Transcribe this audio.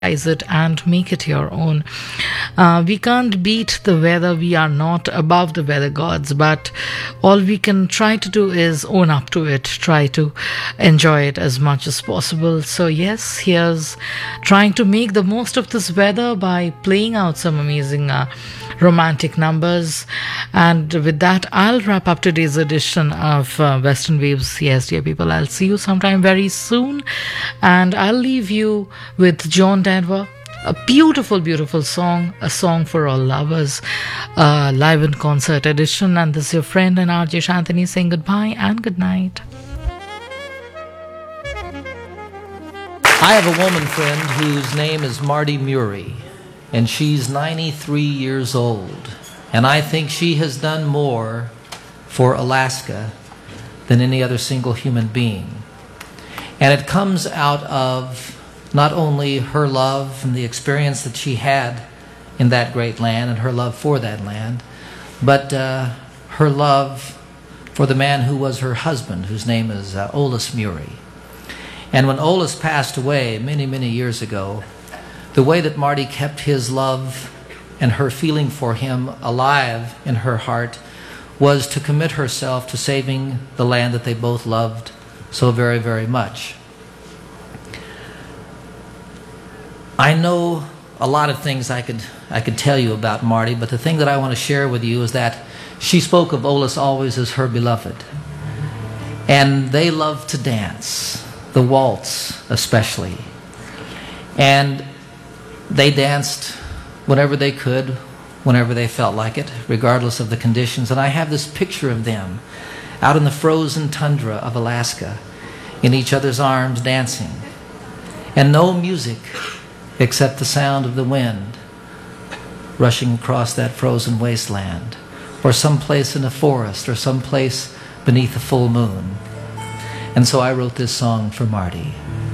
it and make it your own. We can't beat the weather. We are not above the weather gods, but all we can try to do is own up to it, try to enjoy it as much as possible. So, yes, here's trying to make the most of this weather by playing out some amazing romantic numbers. And with that, I'll wrap up today's edition of Western Waves. Yes, dear people, I'll see you sometime very soon. And I'll leave you with John Denver. A beautiful, beautiful song, a song for all lovers, live in concert edition. And this is your friend and RJ Shantini saying goodbye and good night. I have a woman friend whose name is Marty Murray, and she's 93 years old. And I think she has done more for Alaska than any other single human being. And it comes out of not only her love and the experience that she had in that great land and her love for that land, but her love for the man who was her husband, whose name is Ollis Murray. And when Ollis passed away many, many years ago, the way that Marty kept his love and her feeling for him alive in her heart was to commit herself to saving the land that they both loved so very, very much. I know a lot of things I could tell you about Marty, but the thing that I want to share with you is that she spoke of Ollis always as her beloved. And they loved to dance, the waltz especially. And they danced whenever they could, whenever they felt like it, regardless of the conditions. And I have this picture of them out in the frozen tundra of Alaska, in each other's arms dancing. And no music except the sound of the wind rushing across that frozen wasteland, or someplace in a forest, or someplace beneath a full moon. And so I wrote this song for Marty.